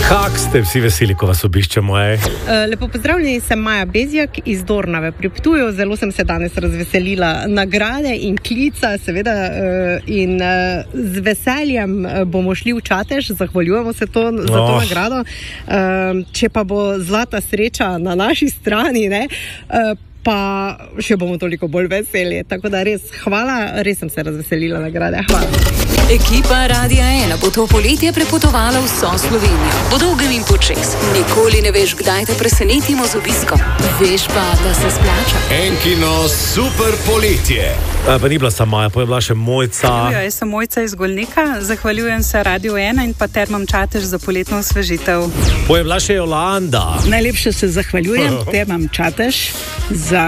Kak ste vsi veseli, ko vas obiščemo, Lepo pozdravljeni, sem Maja Bezjak iz Dornave pri Ptuju. Zelo sem se danes razveselila nagrade in klica, seveda, in z veseljem bomo šli v Čatež, zahvaljujemo se za to nagrado. Če pa bo zlata sreča na naši strani, pa še bomo toliko bolj veseli. Tako da res hvala, res sem se razveselila nagrade. Hvala. Ekipa Radia 1 bo to poletje prepotovala vso Slovenijo. Po dolgem in počez. Nikoli ne veš, kdaj te presenetimo z obiskom. Veš pa, da se splača. Enkino super poletje. Pa ni bila sama Maja, pa je bila še Mojca. Jaz sem Mojca iz Golnika. Zahvaljujem se Radio 1 in pa Termam Čatež za poletno osvežitev. Pa je bila še Jolanda. Najlepše se zahvaljujem Termam Čatež za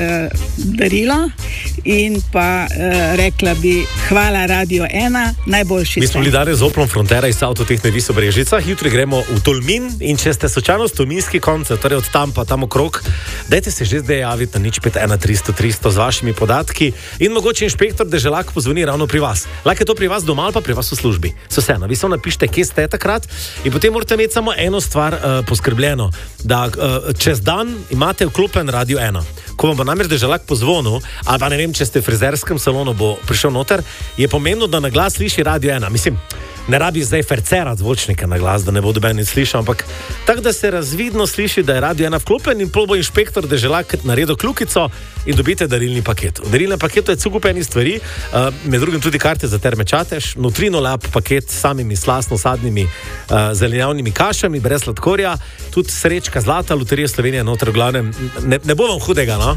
darilo in pa rekla bi hvala Radio 1. Najboljši. Mi smo bili danes z Oplom Frontera iz Avtotehne Vis v Brežicah, jutri gremo v Tolmin in če ste slučajno s tolminski konce, torej od tam pa tam okrog, dajte se že zdaj javiti na 051 300 300 z vašimi podatki in mogoče inšpektor Deželak pozvoni ravno pri vas. Lahko je to pri vas doma ali pa pri vas v službi. So vseeno, vi samo napišite, kje ste takrat in potem morate imeti samo eno stvar poskrbljeno, da čez dan imate vklopljen Radio 1. Ko vam bo namreč Deželak pozvonil, ali pa ne vem, če ste v frizerskem salonu, bo prišel noter, je pomembno, da na glas sliši Radio 1. Mislim, ne rabi zdaj fercerati zvočnika na glas, da ne bo doben slišal, ampak tako, da se razvidno sliši, da je Radio 1 vklopljen in pol bo inšpektor Deželak naredil kljukico in dobite darilni paket. V darilnem paketu je cukup enih stvari, med drugim tudi karte za Terme Čatež, Nutrino Lab paket s samimi slastno-sadnimi zelenjavnimi kašami, brez sladkorja, tudi srečka zlata, Loterija Slovenije noter v glavnem. Ne bo vam hudega, no?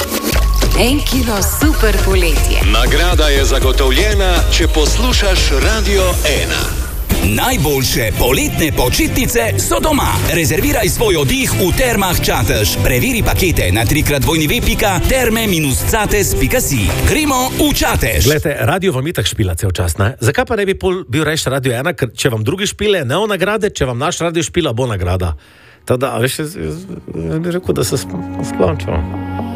Enkino super poletje. Nagrada je zagotovljena, če poslušaš Radio 1. Najboljše poletne počitnice so doma. Rezerviraj svoj oddih v Termah Čatež. Preveri pakete na www.terme-cates.si. Gremo v Čatež. Glejte, radio vam itak špila cel čas, ne? Zakaj pa ne bi bil reš Radio 1, ker če vam drugi špile ne o nagrade, če vam naš radio špila bo nagrada. Tada, veš, jaz bi rekel, da se sklončamo.